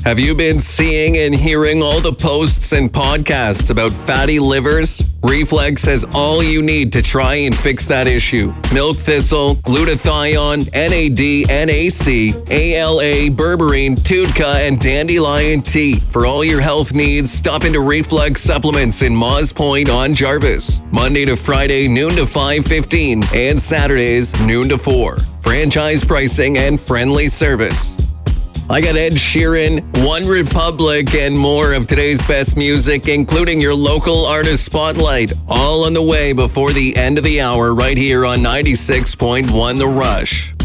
Have you been seeing and hearing all the posts and podcasts about fatty livers? Reflex has all you need to try and fix that issue. Milk thistle, glutathione, NAD, NAC, ALA, berberine, TUDCA, and dandelion tea. For all your health needs, stop into Reflex Supplements in Moss Point on Jarvis. Monday to Friday, noon to 5:15, and Saturdays, noon to 4. Franchise pricing and friendly service. I got Ed Sheeran, One Republic, and more of today's best music, including your local artist spotlight, all on the way before the end of the hour right here on 96.1 The Rush.